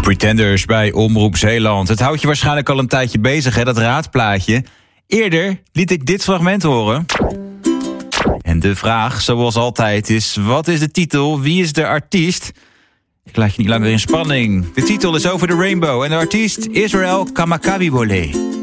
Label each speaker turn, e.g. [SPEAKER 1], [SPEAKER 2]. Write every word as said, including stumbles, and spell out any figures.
[SPEAKER 1] Pretenders bij Omroep Zeeland. Het houdt je waarschijnlijk al een tijdje bezig, hè, dat raadplaatje. Eerder liet ik dit fragment horen. En de vraag, zoals altijd, is: wat is de titel? Wie is de artiest? Ik laat je niet langer in spanning. De titel is Over the Rainbow en de artiest Israel Kamakawiwo'ole.